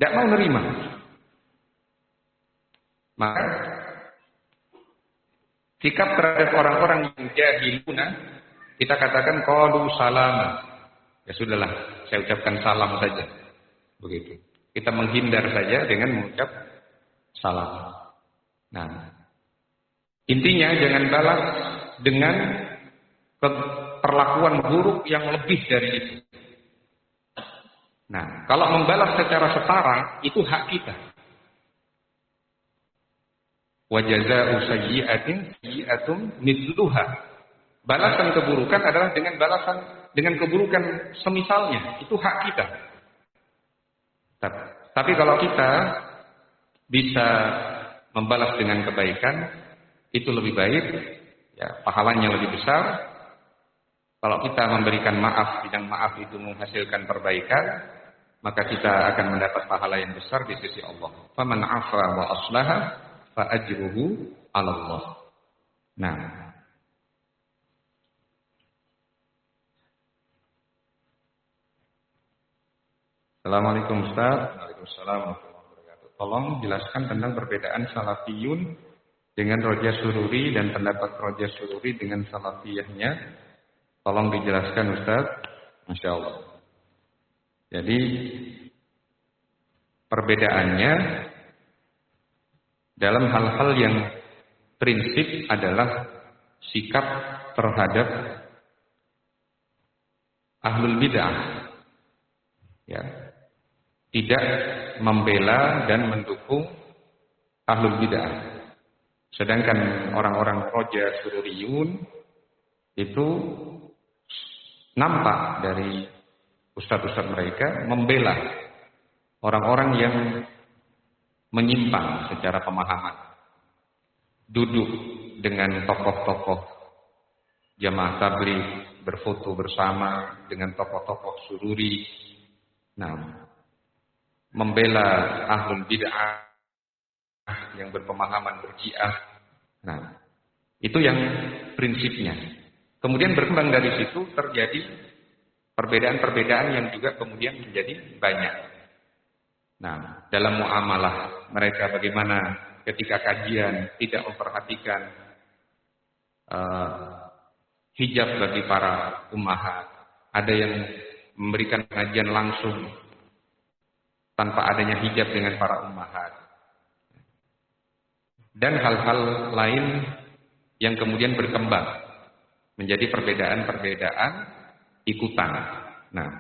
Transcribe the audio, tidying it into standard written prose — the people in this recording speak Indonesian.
Tidak mau nerima. Maka sikap terhadap orang-orang yang jahiluna, kita katakan qalu salama. Ya sudahlah, saya ucapkan salam saja. Begitu. Kita menghindar saja dengan mengucap salam. Nah, intinya jangan balas dengan perlakuan buruk yang lebih dari itu. Nah, kalau membalas secara setara itu hak kita. Wa jazaa'u sayyi'atin sayyi'atun mithluha. Balasan keburukan adalah dengan keburukan semisalnya. Itu hak kita. Tapi kalau kita bisa membalas dengan kebaikan, itu lebih baik, ya, pahalanya lebih besar. Kalau kita memberikan maaf, bidang maaf itu menghasilkan perbaikan, maka kita akan mendapat pahala yang besar di sisi Allah. Faman 'afa wa aslaha fa ajruhu 'ala Allah. Nah, Assalamualaikum Ustaz. Waalaikumsalam warahmatullahi wabarakatuh. Tolong jelaskan tentang perbedaan salafiyun dengan Roja Sururi dan pendapat Roja Sururi dengan salafiyahnya. Tolong dijelaskan Ustaz. Masya Allah. Jadi perbedaannya dalam hal-hal yang prinsip adalah sikap terhadap ahlul bid'ah. Ya. Tidak membela dan mendukung ahlul bid'ah. Sedangkan orang-orang Roja Sururiyun itu nampak dari ustadz-ustadz mereka membela orang-orang yang menyimpang secara pemahaman. Duduk dengan tokoh-tokoh jamaah tabligh, berfoto bersama dengan tokoh-tokoh sururi. Nah, membela ahlul bid'ah yang berpemahaman berji'ah. Nah, itu yang prinsipnya. Kemudian berkembang dari situ terjadi perbedaan-perbedaan yang juga kemudian menjadi banyak. Nah, dalam muamalah mereka bagaimana ketika kajian tidak memperhatikan hijab bagi para ummahat. Ada yang memberikan pengajian langsung tanpa adanya hijab dengan para ummahat. Dan hal-hal lain yang kemudian berkembang menjadi perbedaan-perbedaan ikutan. Nah,